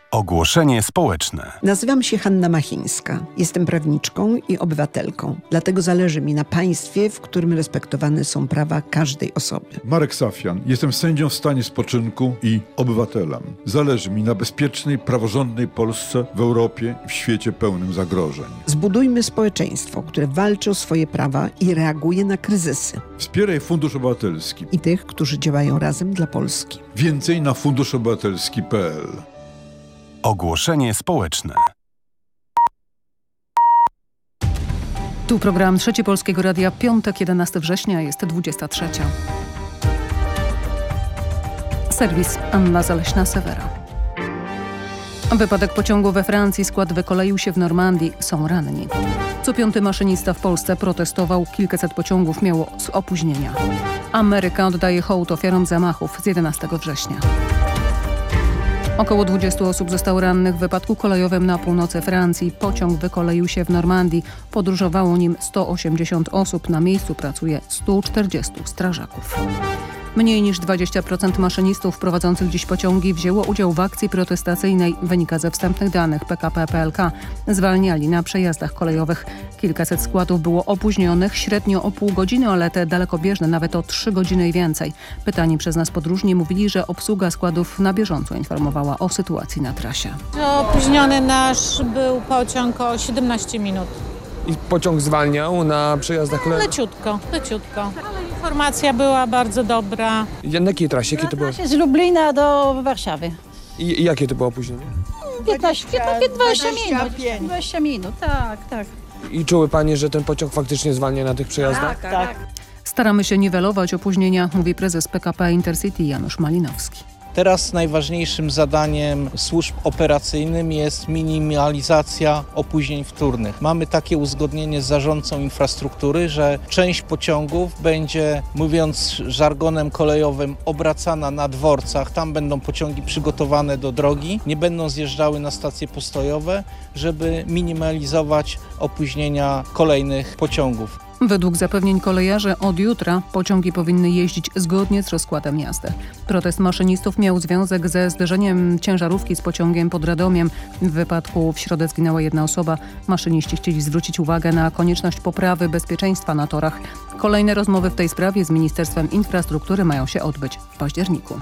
Ogłoszenie społeczne. Nazywam się Hanna Machińska. Jestem prawniczką i obywatelką. Dlatego zależy mi na państwie, w którym respektowane są prawa każdej osoby. Marek Safian. Jestem sędzią w stanie spoczynku i obywatelem. Zależy mi na bezpiecznej, praworządnej Polsce w Europie i w świecie pełnym zagrożeń. Zbudujmy społeczeństwo, które walczy o swoje prawa i reaguje na kryzysy. Wspieraj Fundusz Obywatelski. I tych, którzy działają razem dla Polski. Więcej na funduszobywatelski.pl. Ogłoszenie społeczne. Tu program Trzeci Polskiego Radia, piątek, 11 września, jest 23. Serwis Anna Zaleśna-Sewera. Wypadek pociągu we Francji, skład wykoleił się w Normandii, są ranni. Co piąty maszynista w Polsce protestował, kilkaset pociągów miało opóźnienia. Ameryka oddaje hołd ofiarom zamachów z 11 września. Około 20 osób zostało rannych w wypadku kolejowym na północy Francji. Pociąg wykoleił się w Normandii. Podróżowało nim 180 osób. Na miejscu pracuje 140 strażaków. Mniej niż 20% maszynistów prowadzących dziś pociągi wzięło udział w akcji protestacyjnej, wynika ze wstępnych danych PKP PLK. Zwalniali na przejazdach kolejowych. Kilkaset składów było opóźnionych, średnio o pół godziny, ale te dalekobieżne nawet o 3 godziny i więcej. Pytani przez nas podróżni mówili, że obsługa składów na bieżąco informowała o sytuacji na trasie. Opóźniony nasz był pociąg o 17 minut. I pociąg zwalniał na przejazdach kolejowych? Leciutko. Ale informacja była bardzo dobra. Na jakiej trasie? Jakie to było? Z Lublina do Warszawy. I jakie to było opóźnienie? 20 minut. 20 minut, tak. I czuły panie, że ten pociąg faktycznie zwalnia na tych przejazdach? Tak. Staramy się niwelować opóźnienia, mówi prezes PKP Intercity Janusz Malinowski. Teraz najważniejszym zadaniem służb operacyjnym jest minimalizacja opóźnień wtórnych. Mamy takie uzgodnienie z zarządcą infrastruktury, że część pociągów będzie, mówiąc żargonem kolejowym, obracana na dworcach. Tam będą pociągi przygotowane do drogi, nie będą zjeżdżały na stacje postojowe, żeby minimalizować opóźnienia kolejnych pociągów. Według zapewnień kolejarzy od jutra pociągi powinny jeździć zgodnie z rozkładem jazdy. Protest maszynistów miał związek ze zderzeniem ciężarówki z pociągiem pod Radomiem. W wypadku w środę zginęła jedna osoba. Maszyniści chcieli zwrócić uwagę na konieczność poprawy bezpieczeństwa na torach. Kolejne rozmowy w tej sprawie z Ministerstwem Infrastruktury mają się odbyć w październiku.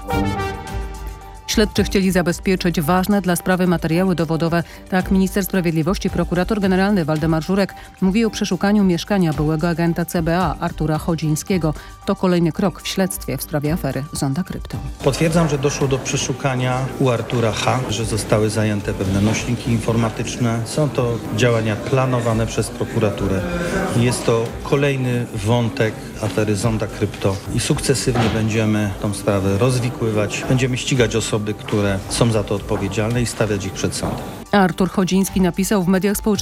Śledczy chcieli zabezpieczyć ważne dla sprawy materiały dowodowe. Tak minister sprawiedliwości, prokurator generalny Waldemar Żurek mówi o przeszukaniu mieszkania byłego agenta CBA Artura Chodzińskiego. To kolejny krok w śledztwie w sprawie afery Zonda Krypto. Potwierdzam, że doszło do przeszukania u Artura H., że zostały zajęte pewne nośniki informatyczne. Są to działania planowane przez prokuraturę. Jest to kolejny wątek afery Zonda Krypto i sukcesywnie będziemy tą sprawę rozwikływać. Będziemy ścigać osoby, które są za to odpowiedzialne i stawiać ich przed sądem. Artur Chodziński napisał w mediach społecznościowych,